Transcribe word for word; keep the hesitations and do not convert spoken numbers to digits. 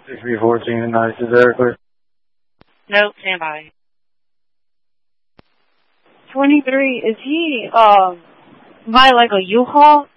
six three fourteen and nice. Is there clear? Nope, stand by. twenty-three, is he, um, by like a U-Haul?